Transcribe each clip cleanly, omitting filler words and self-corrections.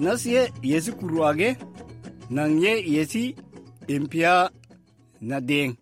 Nasye yesi kuruage nang ye yesi impia na deng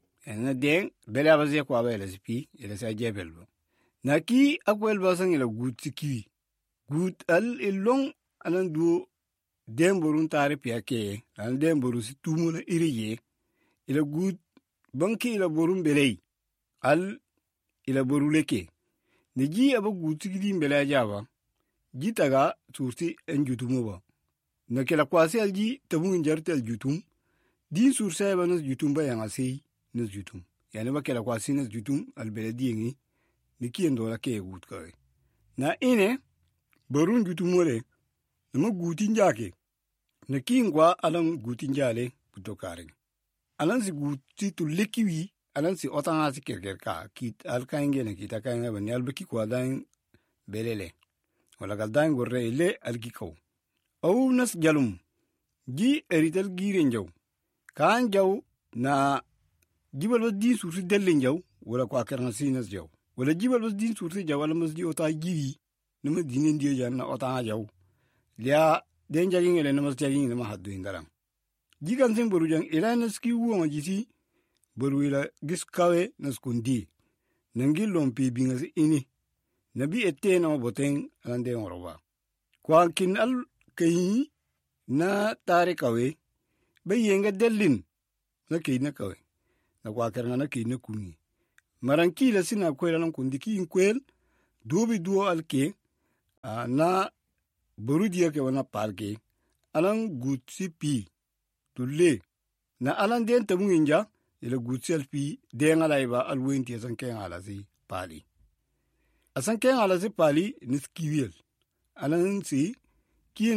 bele abaze kwa bele spi ele sa jebelbo na ki akwel basang ele gut ki gut al ilong anan du demborun tare pia ke an demboru si tumuna iriye ele gut banki ele borun belei al ele boruleke ne ji aba gut ki bele jaba jitaga surti enjutumo ba na kela kwasi alji tamun jartel jutum din sursa ba nas jutum ba yang asi nas jutum yani ba kela kwasi nas jutum al beledi ngi ni kiendo la ke gut ka na ine borun jutumole na gutin jake na kingwa alan gutin jale butokare alan si guti to lekiwi alan si otanga si kerker ka kit al kainge na kita kainge ba ni al beki kwa dan belele wala galdan gorre ile al gikaw aw nas jalum ji erital giren jaw kan jaw na jibal din surti dellen jaw wala ko akarna sinas jaw wala jibal din surti jaw wala masdi ota giri nima dinen die janna ota jaw lia den jagi ngele nima jagi nima haddu indaram jigan sen boru jang ila naski wo ma jisi boru ila giskawe naskundi nangil lompi bingas ini nabi etena boteng ande ngoroba kwa kin al kayi na tare kawe bayenga delin na kayi na kawe na kwa karanga na kayi na kuni maranki la sina kwela lan kundi ki inkwel dubi duo alke na borudia ke wana parke alan gutsi pi tulle na alan den tamu inja ila gutsi alpi den alaiba alwenti sanke ala si pali asanke ala si pali niskiwel alan si kien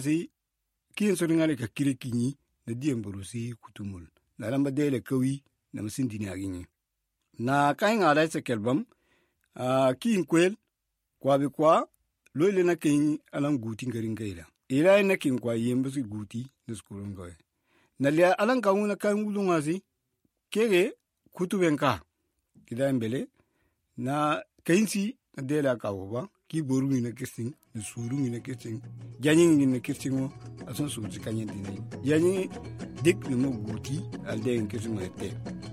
sorunga le ka kire kinyi na diem borusi kutumul na lamba dele kawi na masindini aginyi na kain ala se kelbam kin kwel kwa bi kwa loile na kin alan guti ngarin gaila ila na kin kwa yembu si guti na skurun gawe na lia alan kauna kan wulunga si kege kutubenka kidan bele na kainsi na dele kawo ki boru na kising na suru na kising janyi na kising mo asan suru kanyen dinai janyi dik na mo guti alde kising ete